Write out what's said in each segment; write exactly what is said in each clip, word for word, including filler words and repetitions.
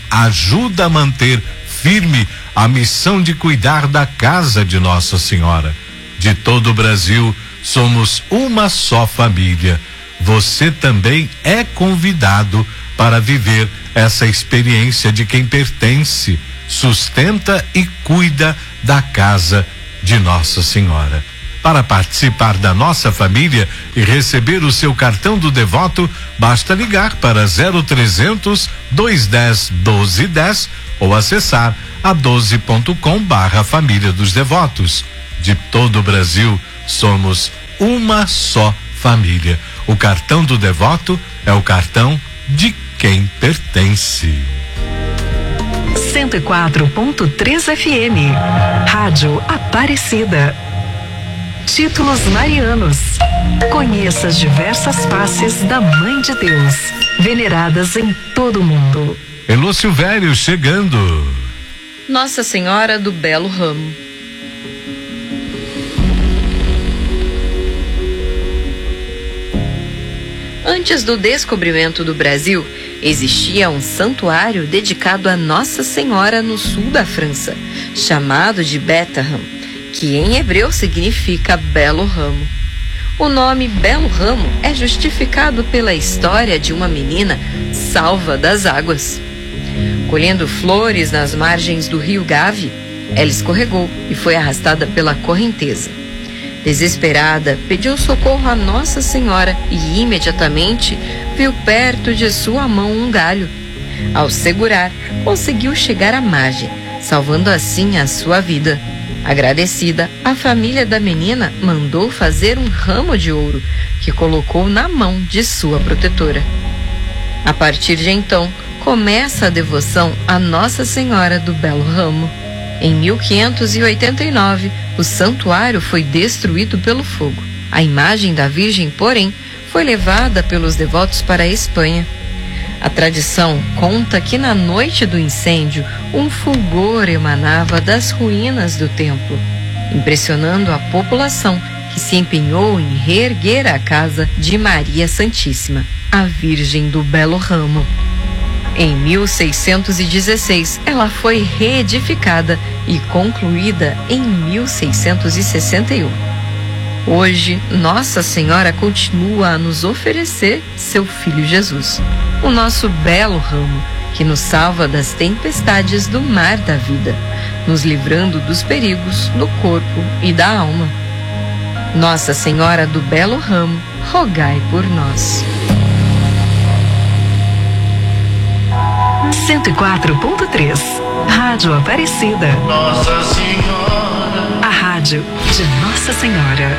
ajuda a manter firme a missão de cuidar da casa de Nossa Senhora. De todo o Brasil, somos uma só família. Você também é convidado para viver essa experiência de quem pertence, sustenta e cuida da casa de Nossa Senhora. Para participar da nossa família e receber o seu cartão do devoto, basta ligar para zero trezentos, dois dez, doze dez ou acessar a doze ponto com barra família dos devotos. De todo o Brasil, somos uma só família. O cartão do devoto é o cartão de quem pertence. cento e quatro ponto três F M, Rádio Aparecida. Títulos marianos. Conheça as diversas faces da Mãe de Deus, veneradas em todo o mundo. Elô Silvério chegando. Nossa Senhora do Belo Ramo. Antes do descobrimento do Brasil, existia um santuário dedicado a Nossa Senhora no sul da França, chamado de Bethlehem, que em hebreu significa Belo Ramo. O nome Belo Ramo é justificado pela história de uma menina salva das águas. Colhendo flores nas margens do rio Gave, ela escorregou e foi arrastada pela correnteza. Desesperada, pediu socorro a Nossa Senhora e imediatamente viu perto de sua mão um galho. Ao segurar, conseguiu chegar à margem, salvando assim a sua vida. Agradecida, a família da menina mandou fazer um ramo de ouro que colocou na mão de sua protetora. A partir de então, começa a devoção a Nossa Senhora do Belo Ramo. Em mil quinhentos e oitenta e nove, o santuário foi destruído pelo fogo. A imagem da Virgem, porém, foi levada pelos devotos para a Espanha. A tradição conta que na noite do incêndio, um fulgor emanava das ruínas do templo, impressionando a população que se empenhou em reerguer a casa de Maria Santíssima, a Virgem do Belo Ramo. Em mil seiscentos e dezesseis, ela foi reedificada e concluída em mil seiscentos e sessenta e um. Hoje, Nossa Senhora continua a nos oferecer seu Filho Jesus, o nosso belo ramo, que nos salva das tempestades do mar da vida, nos livrando dos perigos do corpo e da alma. Nossa Senhora do Belo Ramo, rogai por nós. cento e quatro ponto três, Rádio Aparecida. Nossa Senhora, a rádio de Nossa Senhora.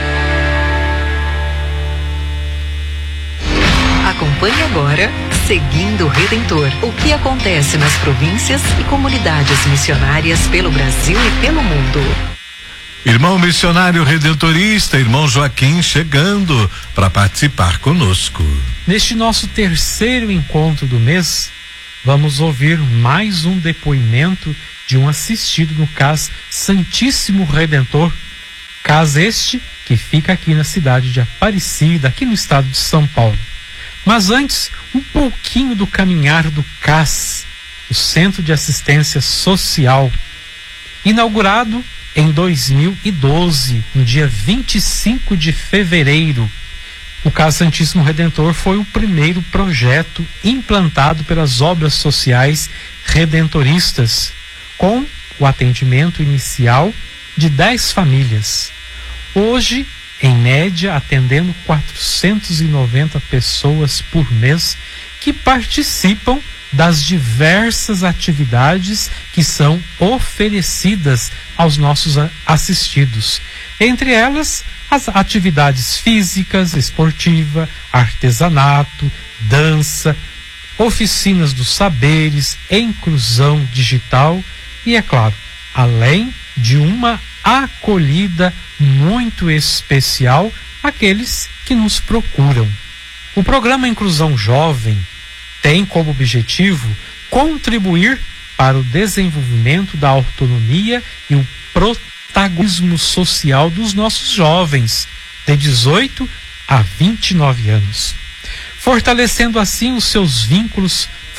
Acompanhe agora Seguindo o Redentor. O que acontece nas províncias e comunidades missionárias pelo Brasil e pelo mundo. Irmão missionário redentorista, irmão Joaquim, chegando para participar conosco. Neste nosso terceiro encontro do mês, vamos ouvir mais um depoimento de um assistido no C A S Santíssimo Redentor, C A S este que fica aqui na cidade de Aparecida, aqui no estado de São Paulo. Mas antes, um pouquinho do caminhar do C A S, o Centro de Assistência Social, inaugurado em dois mil e doze, no dia vinte e cinco de fevereiro. O C A S Santíssimo Redentor foi o primeiro projeto implantado pelas obras sociais redentoristas, com o atendimento inicial de dez famílias. Hoje, em média, atendendo quatrocentas e noventa pessoas por mês que participam das diversas atividades que são oferecidas aos nossos assistidos. Entre elas, as atividades físicas, esportiva, artesanato, dança, oficinas dos saberes, inclusão digital e, é claro, além de uma acolhida muito especial àqueles que nos procuram. O programa Inclusão Jovem tem como objetivo contribuir para o desenvolvimento da autonomia e o protagonismo social dos nossos jovens de dezoito a vinte e nove anos, fortalecendo assim os seus vínculos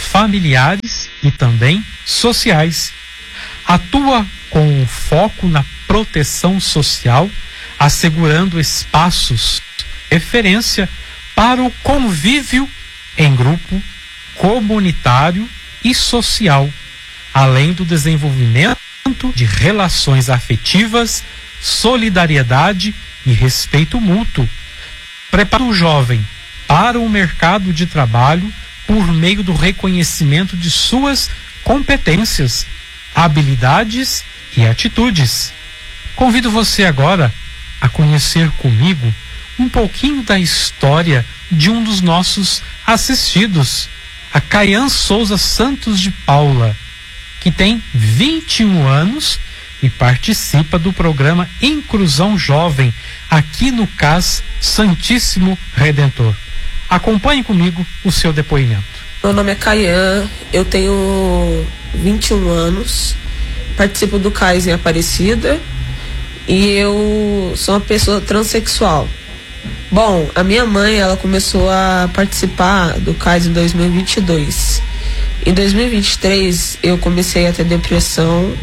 familiares e também sociais. Atua com foco na proteção social, assegurando espaços de referência para o convívio em grupo, comunitário e social, além do desenvolvimento de relações afetivas, solidariedade e respeito mútuo. Prepara o jovem para o mercado de trabalho por meio do reconhecimento de suas competências, habilidades e atitudes. Convido você agora a conhecer comigo um pouquinho da história de um dos nossos assistidos, a Caian Souza Santos de Paula, que tem vinte e um anos e participa do programa Inclusão Jovem aqui no C A S Santíssimo Redentor. Acompanhe comigo o seu depoimento. Meu nome é Caian, eu tenho vinte e um anos, participo do C A S em Aparecida e eu sou uma pessoa transexual. Bom, a minha mãe, ela começou a participar do C A S em dois mil e vinte e dois. Em dois mil e vinte e três eu comecei a ter depressão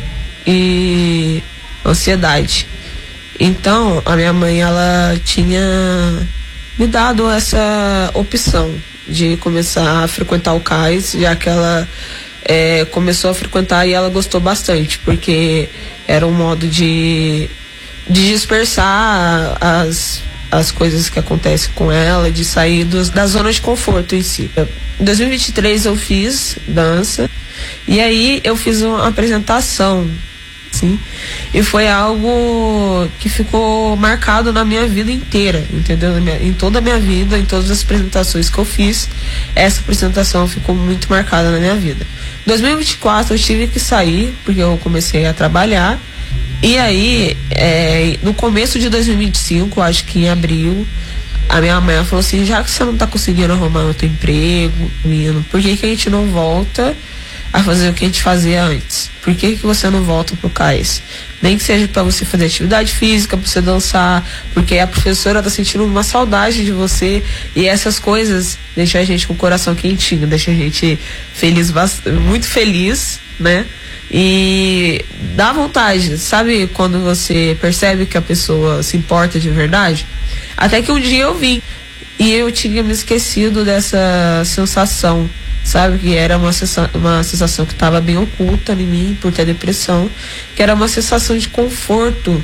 e ansiedade. Então, a minha mãe, ela tinha me dado essa opção de começar a frequentar o C A S, já que ela é, começou a frequentar e ela gostou bastante, porque era um modo de, de dispersar as, as coisas que acontecem com ela, de sair dos, da zona de conforto em si. Em dois mil e vinte e três eu fiz dança e aí eu fiz uma apresentação, sim, e foi algo que ficou marcado na minha vida inteira, entendeu? Em toda a minha vida, em todas as apresentações que eu fiz, essa apresentação ficou muito marcada na minha vida. Em dois mil e vinte e quatro eu tive que sair porque eu comecei a trabalhar e aí é, no começo de dois mil e vinte e cinco, acho que em abril, a minha mãe falou assim: já que você não tá conseguindo arrumar outro emprego, menino, por que que a gente não volta a fazer o que a gente fazia antes? Por que que você não volta pro C A S? Nem que seja para você fazer atividade física, para você dançar, porque a professora tá sentindo uma saudade de você, e essas coisas deixam a gente com o coração quentinho, deixa a gente feliz, muito feliz, né? E dá vontade, sabe quando você percebe que a pessoa se importa de verdade? Até que um dia eu vim e eu tinha me esquecido dessa sensação, sabe? Que era uma sensação, uma sensação que estava bem oculta em mim por ter depressão, que era uma sensação de conforto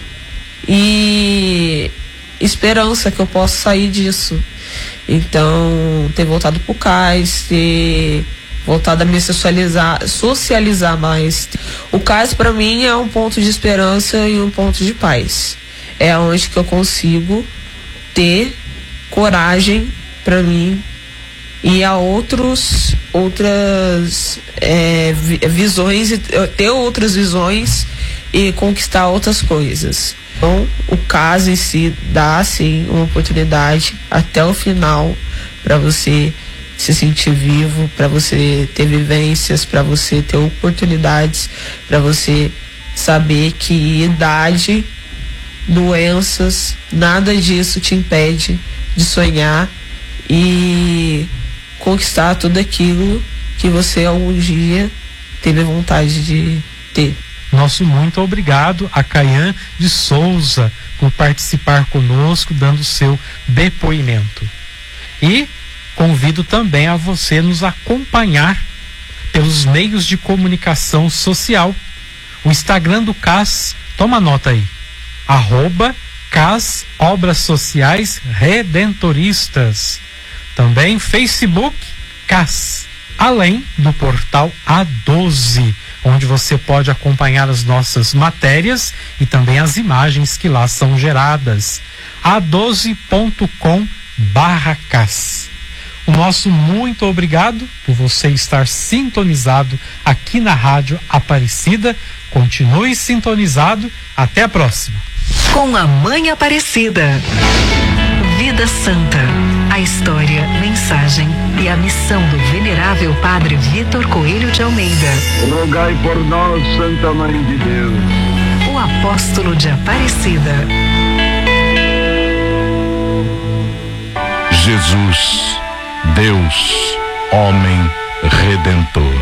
e esperança que eu posso sair disso. Então, ter voltado pro C A S, ter voltado a me socializar, socializar mais. O C A S para mim é um ponto de esperança e um ponto de paz. É onde que eu consigo ter coragem para mim e a outros outras é, visões, ter outras visões e conquistar outras coisas. Então, o C A S em si dá sim uma oportunidade até o final para você se sentir vivo, para você ter vivências, para você ter oportunidades, para você saber que idade, doenças, nada disso te impede de sonhar e conquistar tudo aquilo que você algum dia teve vontade de ter. Nosso muito obrigado a Caian de Souza por participar conosco, dando seu depoimento. E convido também a você nos acompanhar pelos meios de comunicação social. O Instagram do C A S, toma nota aí, arroba C A S Obras Sociais Redentoristas. Também Facebook C A S, além do portal A doze, onde você pode acompanhar as nossas matérias e também as imagens que lá são geradas. a doze ponto com barra C A S. O nosso muito obrigado por você estar sintonizado aqui na Rádio Aparecida. Continue sintonizado. Até a próxima. Com a Mãe Aparecida. Vida Santa. A história, mensagem e a missão do venerável Padre Vitor Coelho de Almeida. Rogai por nós, Santa Mãe de Deus. O apóstolo de Aparecida. Jesus, Deus, homem, Redentor.